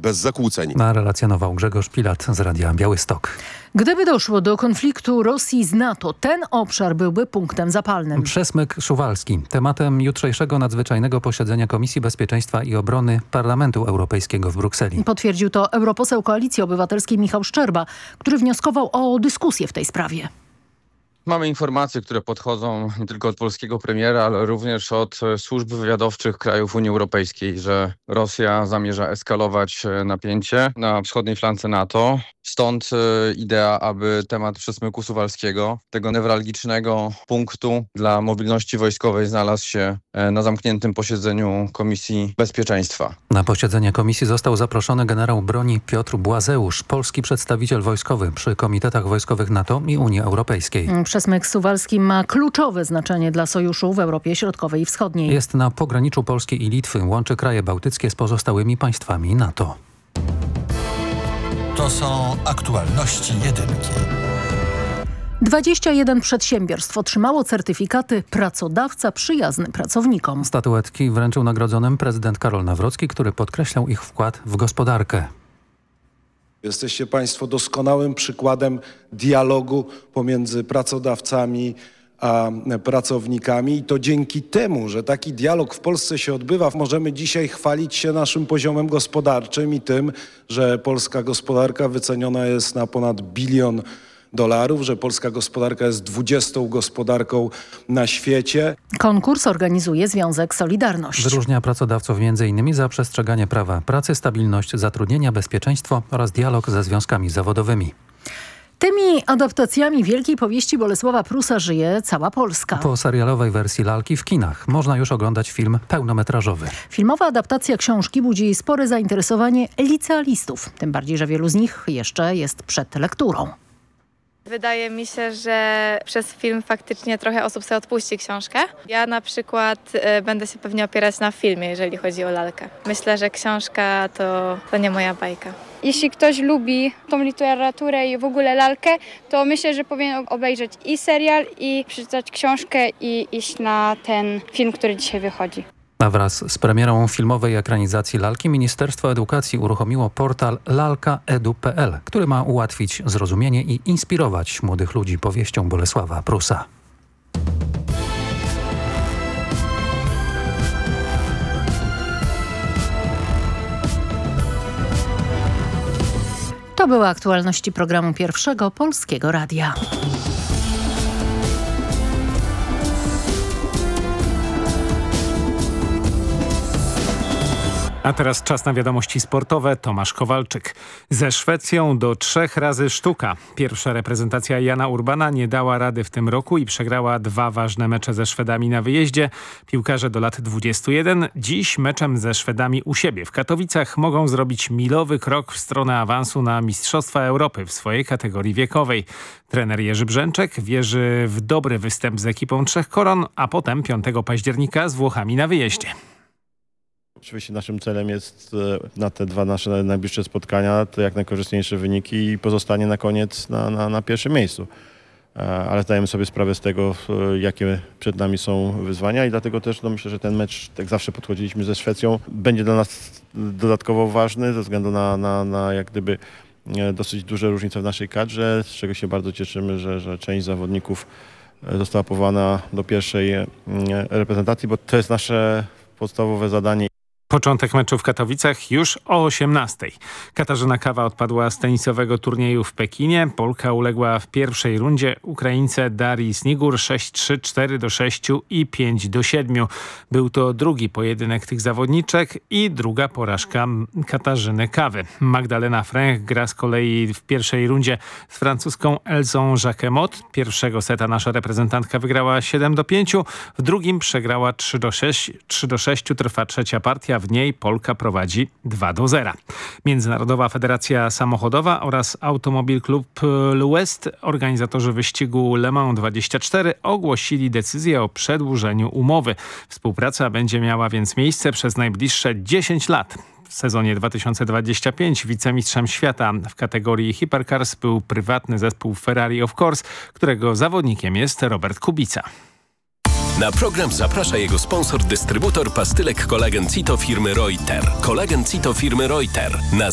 bez zakłóceń. Relacjonował Grzegorz Pilat z Radia Białystok. Gdyby doszło do konfliktu Rosji z NATO, ten obszar byłby punktem zapalnym. Przesmyk Szuwalski. Tematem jutrzejszego nadzwyczajnego posiedzenia Komisji Bezpieczeństwa i Obrony Parlamentu Europejskiego w Brukseli. Potwierdził to europoseł Koalicji Obywatelskiej Michał Szczerba, który wnioskował o dyskusję w tej sprawie. Mamy informacje, które podchodzą nie tylko od polskiego premiera, ale również od służb wywiadowczych krajów Unii Europejskiej, że Rosja zamierza eskalować napięcie na wschodniej flance NATO. Stąd idea, aby temat przesmyku suwalskiego, tego newralgicznego punktu dla mobilności wojskowej, znalazł się na zamkniętym posiedzeniu Komisji Bezpieczeństwa. Na posiedzenie komisji został zaproszony generał broni Piotr Błazeusz, polski przedstawiciel wojskowy przy komitetach wojskowych NATO i Unii Europejskiej. Przesmyk suwalski ma kluczowe znaczenie dla sojuszu w Europie Środkowej i Wschodniej. Jest na pograniczu Polski i Litwy, łączy kraje bałtyckie z pozostałymi państwami NATO. To są aktualności jedynki. 21 przedsiębiorstw otrzymało certyfikaty pracodawca przyjazny pracownikom. Statuetki wręczył nagrodzonym prezydent Karol Nawrocki, który podkreślał ich wkład w gospodarkę. Jesteście Państwo doskonałym przykładem dialogu pomiędzy pracodawcami a pracownikami i to dzięki temu, że taki dialog w Polsce się odbywa, możemy dzisiaj chwalić się naszym poziomem gospodarczym i tym, że polska gospodarka wyceniona jest na ponad $1 bilion, że polska gospodarka jest 20. gospodarką na świecie. Konkurs organizuje Związek Solidarność. Wyróżnia pracodawców m.in. za przestrzeganie prawa pracy, stabilność zatrudnienia, bezpieczeństwo oraz dialog ze związkami zawodowymi. Tymi adaptacjami wielkiej powieści Bolesława Prusa żyje cała Polska. Po serialowej wersji lalki w kinach można już oglądać film pełnometrażowy. Filmowa adaptacja książki budzi spore zainteresowanie licealistów. Tym bardziej, że wielu z nich jeszcze jest przed lekturą. Wydaje mi się, że przez film faktycznie trochę osób sobie odpuści książkę. Ja na przykład będę się pewnie opierać na filmie, jeżeli chodzi o lalkę. Myślę, że książka to nie moja bajka. Jeśli ktoś lubi tą literaturę i w ogóle lalkę, to myślę, że powinien obejrzeć i serial, i przeczytać książkę i iść na ten film, który dzisiaj wychodzi. A wraz z premierą filmowej ekranizacji lalki Ministerstwo Edukacji uruchomiło portal lalkaedu.pl, który ma ułatwić zrozumienie i inspirować młodych ludzi powieścią Bolesława Prusa. To były aktualności programu Pierwszego Polskiego Radia. A teraz czas na wiadomości sportowe. Tomasz Kowalczyk. Ze Szwecją do 3 razy sztuka. Pierwsza reprezentacja Jana Urbana nie dała rady w tym roku i przegrała 2 ważne mecze ze Szwedami na wyjeździe. Piłkarze do lat 21 dziś meczem ze Szwedami u siebie w Katowicach mogą zrobić milowy krok w stronę awansu na Mistrzostwa Europy w swojej kategorii wiekowej. Trener Jerzy Brzęczek wierzy w dobry występ z ekipą 3 koron, a potem 5 października z Włochami na wyjeździe. Oczywiście naszym celem jest na te 2 nasze najbliższe spotkania to jak najkorzystniejsze wyniki i pozostanie na koniec na pierwszym miejscu. Ale zdajemy sobie sprawę z tego, jakie przed nami są wyzwania i dlatego też myślę, że ten mecz, jak zawsze podchodziliśmy ze Szwecją, będzie dla nas dodatkowo ważny ze względu na jak gdyby dosyć duże różnice w naszej kadrze, z czego się bardzo cieszymy, że część zawodników została powołana do pierwszej reprezentacji, bo to jest nasze podstawowe zadanie. Początek meczu w Katowicach już o 18:00. Katarzyna Kawa odpadła z tenisowego turnieju w Pekinie. Polka uległa w pierwszej rundzie Ukraińce Darii Snigur 6-3, 4-6 i 5-7. Był to drugi pojedynek tych zawodniczek i druga porażka Katarzyny Kawy. Magdalena Fręch gra z kolei w pierwszej rundzie z francuską Elsą Jacquemot. Pierwszego seta nasza reprezentantka wygrała 7-5, w drugim przegrała 3-6. Trwa trzecia partia. W niej Polka prowadzi 2-0. Międzynarodowa Federacja Samochodowa oraz Automobil Club L'Ouest, organizatorzy wyścigu Le Mans 24, ogłosili decyzję o przedłużeniu umowy. Współpraca będzie miała więc miejsce przez najbliższe 10 lat. W sezonie 2025 wicemistrzem świata w kategorii Hypercars był prywatny zespół Ferrari of Course, którego zawodnikiem jest Robert Kubica. Na program zaprasza jego sponsor, dystrybutor pastylek Kolagen Cito firmy Reuter. Kolagen Cito firmy Reuter.